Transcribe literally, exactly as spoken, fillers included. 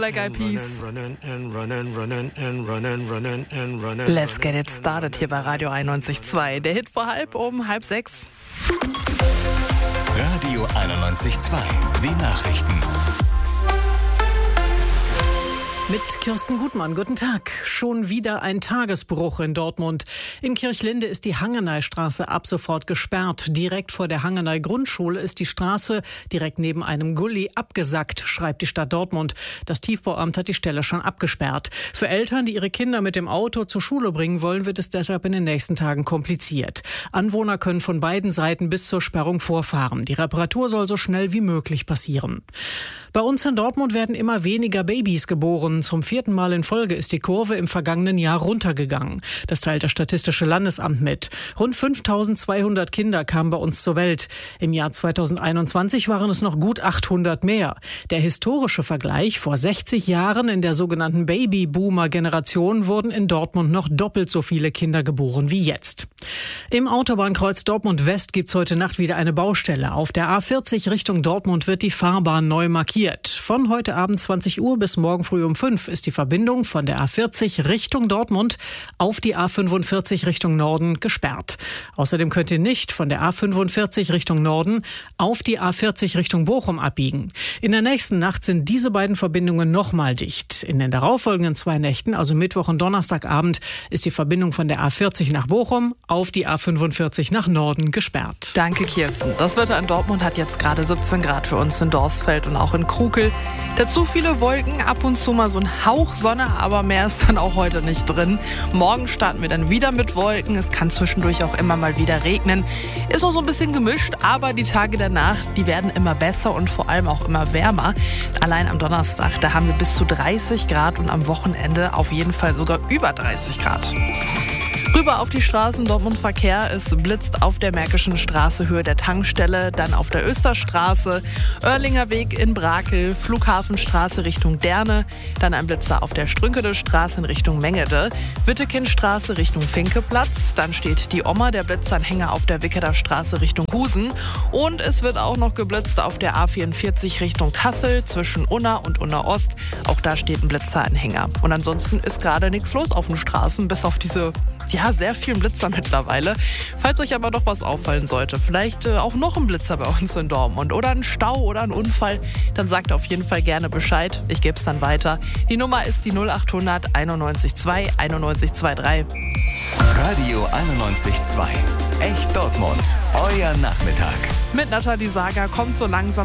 Black Eyed Peas. Let's get it started hier bei Radio einundneunzig Komma zwei. Der Hit vor halb um halb sechs. Radio einundneunzig Komma zwei. Die Nachrichten. Mit Kirsten Gutmann, guten Tag. Schon wieder ein Tagesbruch in Dortmund. In Kirchlinde ist die Hangeneystraße ab sofort gesperrt. Direkt vor der Hangeney Grundschule ist die Straße direkt neben einem Gully abgesackt, schreibt die Stadt Dortmund. Das Tiefbauamt hat die Stelle schon abgesperrt. Für Eltern, die ihre Kinder mit dem Auto zur Schule bringen wollen, wird es deshalb in den nächsten Tagen kompliziert. Anwohner können von beiden Seiten bis zur Sperrung vorfahren. Die Reparatur soll so schnell wie möglich passieren. Bei uns in Dortmund werden immer weniger Babys geboren. Zum vierten Mal in Folge ist die Kurve im vergangenen Jahr runtergegangen. Das teilt das Statistische Landesamt mit. Rund fünftausendzweihundert Kinder kamen bei uns zur Welt. Im Jahr zweitausendeinundzwanzig waren es noch gut achthundert mehr. Der historische Vergleich: vor sechzig Jahren, in der sogenannten Babyboomer-Generation, wurden in Dortmund noch doppelt so viele Kinder geboren wie jetzt. Im Autobahnkreuz Dortmund West gibt's heute Nacht wieder eine Baustelle. Auf der A vierzig Richtung Dortmund wird die Fahrbahn neu markiert. Von heute Abend zwanzig Uhr bis morgen früh um fünf ist die Verbindung von der A vierzig Richtung Dortmund auf die A fünfundvierzig Richtung Norden gesperrt. Außerdem könnt ihr nicht von der A fünfundvierzig Richtung Norden auf die A vierzig Richtung Bochum abbiegen. In der nächsten Nacht sind diese beiden Verbindungen nochmal dicht. In den darauffolgenden zwei Nächten, also Mittwoch und Donnerstagabend, ist die Verbindung von der A vierzig nach Bochum auf die A fünfundvierzig nach Norden gesperrt. Danke, Kirsten. Das Wetter in Dortmund hat jetzt gerade siebzehn Grad für uns in Dorsfeld und auch in Krukel. Dazu viele Wolken, ab und zu mal so ein Hauch Sonne, aber mehr ist dann auch heute nicht drin. Morgen starten wir dann wieder mit Wolken. Es kann zwischendurch auch immer mal wieder regnen. Ist noch so ein bisschen gemischt, aber die Tage danach, die werden immer besser und vor allem auch immer wärmer. Allein am Donnerstag, da haben wir bis zu dreißig Grad und am Wochenende auf jeden Fall sogar über dreißig Grad. Rüber auf die Straßen, Dortmund-Verkehr. Es blitzt auf der Märkischen Straße Höhe der Tankstelle, dann auf der Österstraße, Oerlinger Weg in Brakel, Flughafenstraße Richtung Derne, dann ein Blitzer auf der Strünkede Straße in Richtung Mengede, Wittekindstraße Richtung Finkeplatz, dann steht die Oma, der Blitzanhänger auf der Wickerer Straße Richtung Husen und es wird auch noch geblitzt auf der A vierundvierzig Richtung Kassel zwischen Unna und Unna Ost. Auch da steht ein Blitzeranhänger. Und ansonsten ist gerade nichts los auf den Straßen, bis auf diese Ja, sehr vielen Blitzer mittlerweile. Falls euch aber doch was auffallen sollte, vielleicht äh, auch noch ein Blitzer bei uns in Dortmund oder ein Stau oder ein Unfall, dann sagt auf jeden Fall gerne Bescheid. Ich gebe es dann weiter. Die Nummer ist die null achthundert einundneunzig zwei einundneunzig dreiundzwanzig. Radio einundneunzig Komma zwei. Echt Dortmund. Euer Nachmittag. Mit Nathalie Sager kommt so langsam